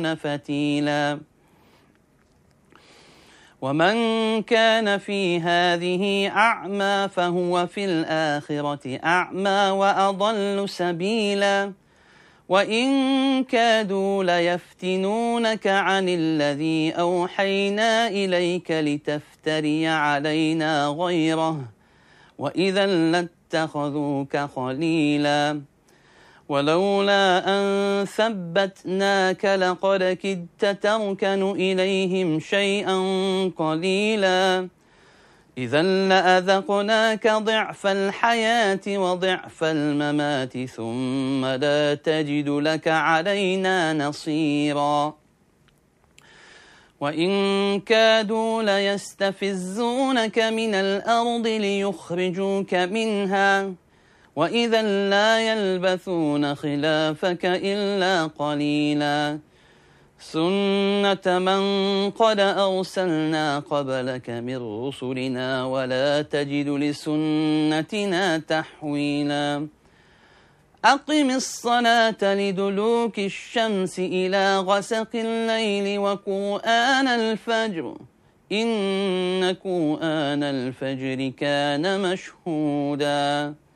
فتيلا ومن كان في هذه أعمى فهو في الآخرة أعمى وأضل سبيلا وإن كادوا ليفتنونك عن الذي أوحينا إليك لتفتري علينا غيره وإذا لاتخذوك خليلا ولولا أن ثبتناك لقد كدت تركن إليهم شيئا قليلا إذا لأذقناك ضعف الحياة وضعف الممات ثم لا تجد لك علينا نصيرا وإن كادوا ليستفزونك من الأرض ليخرجوك منها وإذا لا يلبثون خلافك إلا قليلا سنة من قد أرسلنا قبلك من رسلنا ولا تجد لسنتنا تحويلا أقم الصلاة لدلوك الشمس إلى غسق الليل وقرآن الفجر إن قرآن الفجر كان مشهودا